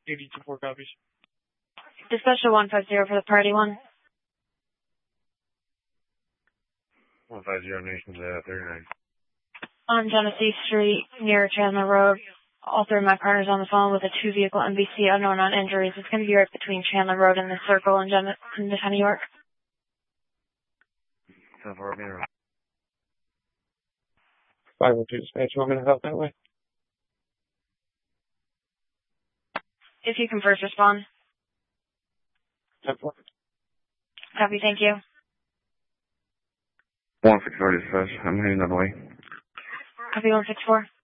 82-4 copies. Dispatcher 150 for the party one. 150 Nations 39. On Genesee Street near Chandler Road. All three of my partners on the phone with a 2-vehicle NBC unknown on injuries. It's going to be right between Chandler Road and the Circle in Midtown, New York. 512 dispatch. You want me to help that way? If you can first respond. 10-4. Copy, thank you. 164 dispatch. I'm heading that way. Copy 164.